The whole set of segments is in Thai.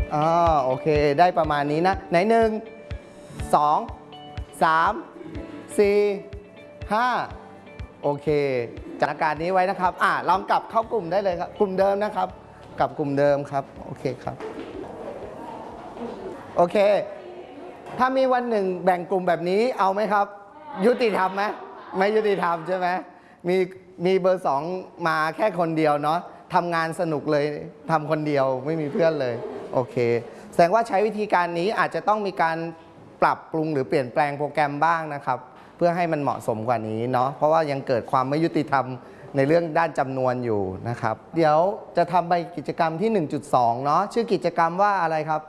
อ๋อโอเคได้ประมาณนี้นะไหนหนึ่งสองสามสี่ห้าโอเคจากอาการนี้ไว้นะครับลองกลับเข้ากลุ่มได้เลยครับกลุ่มเดิมนะครับกลับกลุ่มเดิมครับโอเคครับโอเคถ้ามีวันหนึ่งแบ่งกลุ่มแบบนี้เอาไหมครับยุติธรรมไหมไม่ยุติธรรมใช่ไหมมีเบอร์สองมาแค่คนเดียวเนาะทำงานสนุกเลยทำคนเดียวไม่มีเพื่อนเลยโอเคแสดงว่าใช้วิธีการนี้อาจจะต้องมีการปรับปรุงหรือเปลี่ยนแปลงโปรแกรมบ้างนะครับเพื่อให้มันเหมาะสมกว่านี้เนาะเพราะว่ายังเกิดความไม่ยุติธรรมในเรื่องด้านจำนวนอยู่นะครับเดี๋ยวจะทำใบกิจกรรมที่ 1.2 เนาะชื่อกิจกรรมว่าอะไรครับ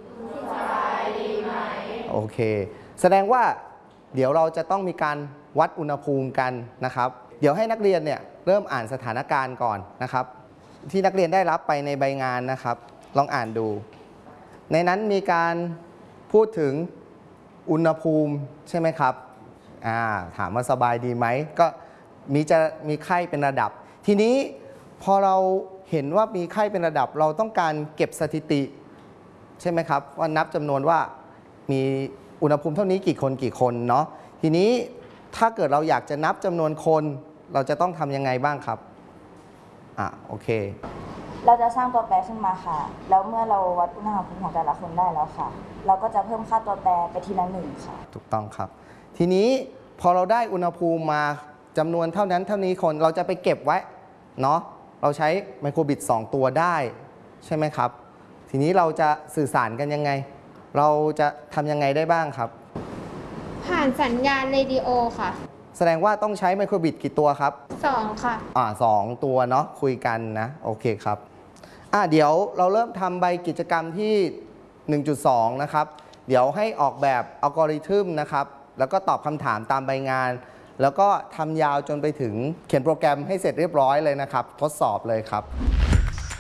โอเคแสดงว่าเดี๋ยวเราจะต้องมีการวัดอุณหภูมิกันนะครับเดี๋ยวให้นักเรียนเนี่ยเริ่มอ่านสถานการณ์ก่อนนะครับที่นักเรียนได้รับไปในใบงานนะครับลองอ่านดูในนั้นมีการพูดถึงอุณหภูมิใช่ไหมครับถามว่าสบายดีไหมก็มีไข้เป็นระดับทีนี้พอเราเห็นว่ามีไข้เป็นระดับเราต้องการเก็บสถิติใช่ไหมครับว่านับจำนวนว่ามีอุณหภูมิเท่านี้กี่คนเนาะทีนี้ถ้าเกิดเราอยากจะนับจำนวนคนเราจะต้องทำยังไงบ้างครับโอเคเราจะสร้างตัวแปรขึ้นมาค่ะแล้วเมื่อเราวัดอุณหภูมิของแต่ละคนได้แล้วค่ะเราก็จะเพิ่มค่าตัวแปรไปทีละ1ค่ะถูกต้องครับทีนี้พอเราได้อุณหภูมิมาจำนวนเท่านั้นเท่านี้คนเราจะไปเก็บไว้เนาะเราใช้ไมโครบิต2ตัวได้ใช่ไหมครับทีนี้เราจะสื่อสารกันยังไงเราจะทำยังไงได้บ้างครับผ่านสัญญาณเรดิโอค่ะแสดงว่าต้องใช้ไมโครบิตกี่ตัวครับ 2ค่ะ 2ตัวเนาะคุยกันนะโอเคครับเดี๋ยวเราเริ่มทำใบกิจกรรมที่ 1.2 นะครับเดี๋ยวให้ออกแบบอัลกอริทึมนะครับแล้วก็ตอบคำถามตามใบงานแล้วก็ทำยาวจนไปถึงเขียนโปรแกรมให้เสร็จเรียบร้อยเลยนะครับทดสอบเลยครับ